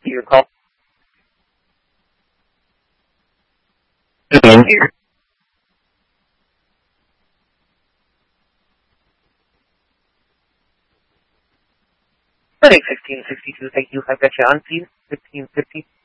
to your call. Running 1562, thank you. I've got you on, please. 1550.